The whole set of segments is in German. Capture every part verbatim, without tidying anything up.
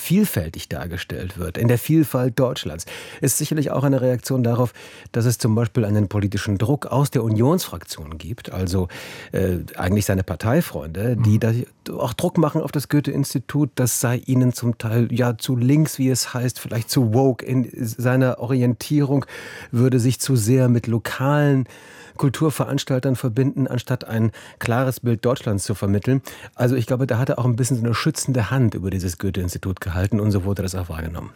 vielfältig dargestellt wird, in der Vielfalt Deutschlands, ist sicherlich auch eine Reaktion darauf, dass es zum Beispiel einen politischen Druck aus der Unionsfraktion gibt, also äh, eigentlich seine Parteifreunde, die da auch Druck machen auf das Goethe-Institut, das sei ihnen zum Teil ja zu links, wie es heißt, vielleicht zu woke in seiner Orientierung, würde sich zu sehr mit lokalen Kulturveranstaltern verbinden, anstatt ein klares Bild Deutschlands zu vermitteln. Also ich glaube, da hat er auch ein bisschen so eine schützende Hand über dieses Goethe-Institut gehalten und so wurde das auch wahrgenommen.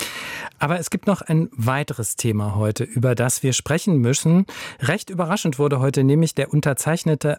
Aber es gibt noch ein weiteres Thema heute, über das wir sprechen müssen. Recht überraschend wurde heute nämlich der unterzeichnete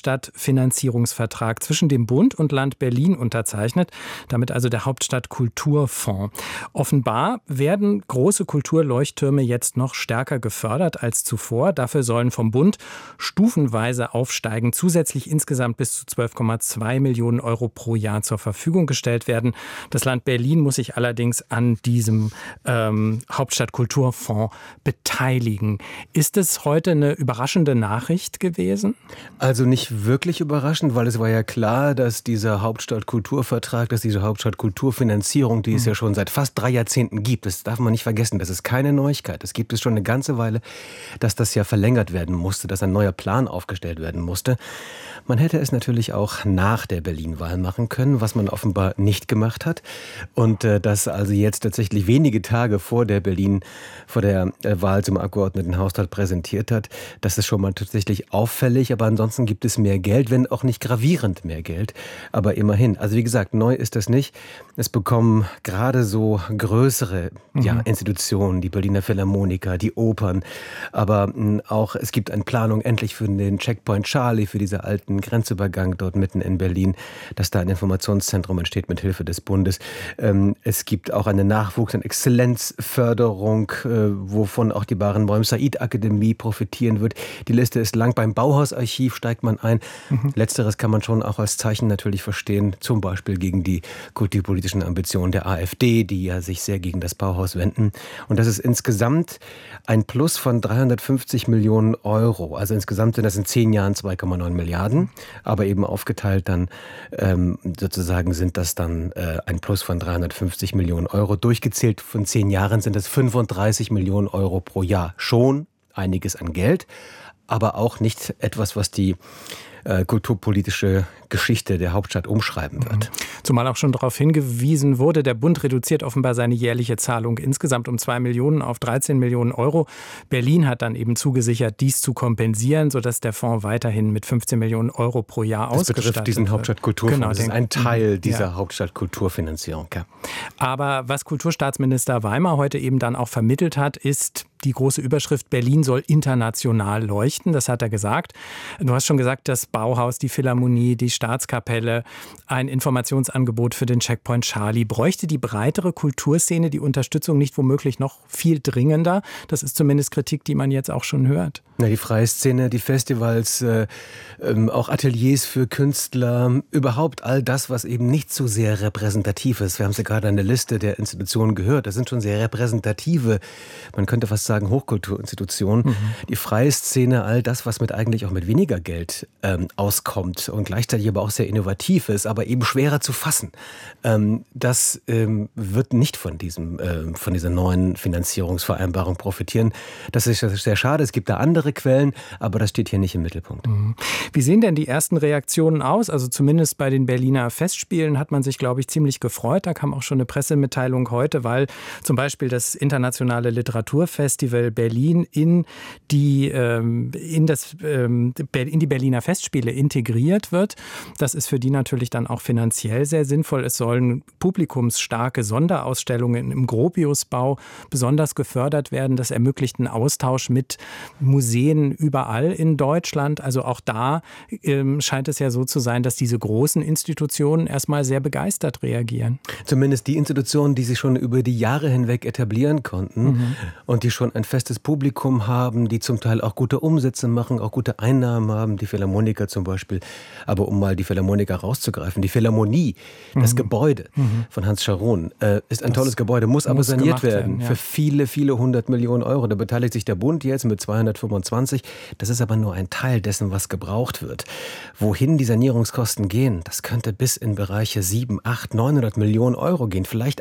Hauptstadtfinanzierungsvertrag zwischen dem Bund und Land Berlin unterzeichnet, damit also der Hauptstadtkulturfonds. Offenbar werden große Kulturleuchttürme jetzt noch stärker gefördert als zuvor. Dafür sollen vom Bund stufenweise aufsteigen, zusätzlich insgesamt bis zu zwölf Komma zwei Millionen Euro pro Jahr zur Verfügung gestellt werden. Das Land Berlin muss sich allerdings an diesem Ähm, Hauptstadtkulturfonds beteiligen. Ist es heute eine überraschende Nachricht gewesen? Also nicht wirklich überraschend, weil es war ja klar, dass dieser Hauptstadtkulturvertrag, dass diese Hauptstadtkulturfinanzierung, die es ja schon seit fast drei Jahrzehnten gibt, das darf man nicht vergessen, das ist keine Neuigkeit. Das gibt es schon eine ganze Weile, dass das ja verlängert werden musste, dass ein neuer Plan aufgestellt werden musste. Man hätte es natürlich auch nach der Berlin-Wahl machen können, was man offenbar nicht gemacht hat. Und äh, das also jetzt tatsächlich wenige Tage vor der Berlin, vor der Wahl zum Abgeordnetenhaustag präsentiert hat. Das ist schon mal tatsächlich auffällig, aber ansonsten gibt es mehr Geld, wenn auch nicht gravierend mehr Geld, aber immerhin. Also wie gesagt, neu ist das nicht. Es bekommen gerade so größere mhm. ja, Institutionen, die Berliner Philharmoniker, die Opern, aber mh, auch es gibt eine Planung endlich für den Checkpoint Charlie, für diesen alten Grenzübergang dort mitten in Berlin, dass da ein Informationszentrum entsteht mit Hilfe des Bundes. Ähm, es gibt auch eine Nachwuchs- und Exzellenzförderung, äh, wovon auch die Barenboim-Said-Akademie profitieren wird. Die Liste ist lang. Beim Bauhausarchiv steigt man ein. Mhm. Letzteres kann man schon auch als Zeichen natürlich verstehen, zum Beispiel gegen die kulturpolitischen Ambitionen der AfD, die ja sich sehr gegen das Bauhaus wenden. Und das ist insgesamt ein Plus von dreihundertfünfzig Millionen Euro. Also insgesamt sind das in zehn Jahren zwei Komma neun Milliarden. Aber eben aufgeteilt dann ähm, sozusagen sind das dann äh, ein Plus von dreihundertfünfzig Millionen Euro. Durchgezählt von zehn Jahren sind es fünfunddreißig Millionen Euro pro Jahr. Schon einiges an Geld, aber auch nicht etwas, was die äh, kulturpolitische Geschichte der Hauptstadt umschreiben wird. Zumal auch schon darauf hingewiesen wurde, der Bund reduziert offenbar seine jährliche Zahlung insgesamt um zwei Millionen auf dreizehn Millionen Euro. Berlin hat dann eben zugesichert, dies zu kompensieren, sodass der Fonds weiterhin mit fünfzehn Millionen Euro pro Jahr das ausgestattet wird. Das betrifft diesen Hauptstadtkulturfonds. Genau, das ist ein Teil dieser ja. Hauptstadtkulturfinanzierung. Ja. Aber was Kulturstaatsminister Weimar heute eben dann auch vermittelt hat, ist die große Überschrift, Berlin soll international leuchten. Das hat er gesagt. Du hast schon gesagt, das Bauhaus, die Philharmonie, die Staatskapelle, ein Informationsangebot für den Checkpoint Charlie. Bräuchte die breitere Kulturszene die Unterstützung nicht womöglich noch viel dringender? Das ist zumindest Kritik, die man jetzt auch schon hört. Na, die freie Szene, die Festivals, äh, ähm, auch Ateliers für Künstler, überhaupt all das, was eben nicht so sehr repräsentativ ist. Wir haben es ja gerade an der Liste der Institutionen gehört. Das sind schon sehr repräsentative, man könnte fast sagen Hochkulturinstitutionen. Mhm. Die freie Szene, all das, was mit eigentlich auch mit weniger Geld ähm, auskommt und gleichzeitig aber auch sehr innovativ ist, aber eben schwerer zu fassen. Ähm, das ähm, wird nicht von diesem, äh, von dieser neuen Finanzierungsvereinbarung profitieren. Das ist sehr schade. Es gibt da andere Quellen, aber das steht hier nicht im Mittelpunkt. Mhm. Wie sehen denn die ersten Reaktionen aus? Also zumindest bei den Berliner Festspielen hat man sich, glaube ich, ziemlich gefreut. Da kam auch schon eine Pressemitteilung heute, weil zum Beispiel das Internationale Literaturfestival Berlin in die, ähm, in das, ähm, in die Berliner Festspiele integriert wird. Das ist für die natürlich dann auch finanziell sehr sinnvoll. Es sollen publikumsstarke Sonderausstellungen im Gropiusbau besonders gefördert werden. Das ermöglicht einen Austausch mit Museen überall in Deutschland. Also auch da ähm, scheint es ja so zu sein, dass diese großen Institutionen erstmal sehr begeistert reagieren. Zumindest die Institutionen, die sich schon über die Jahre hinweg etablieren konnten mhm. und die schon ein festes Publikum haben, die zum Teil auch gute Umsätze machen, auch gute Einnahmen haben, die Philharmoniker zum Beispiel. Aber um mal die Philharmoniker rauszugreifen, die Philharmonie, das mhm. Gebäude mhm. von Hans Scharoun, äh, ist ein das tolles Gebäude, muss aber muss saniert werden, werden ja. für viele, viele hundert Millionen Euro. Da beteiligt sich der Bund jetzt mit zweihundertfünfundzwanzig. Das ist aber nur ein Teil dessen, was gebraucht wird. Wohin die Sanierungskosten gehen, das könnte bis in Bereiche sieben, acht, neunhundert Millionen Euro gehen. Vielleicht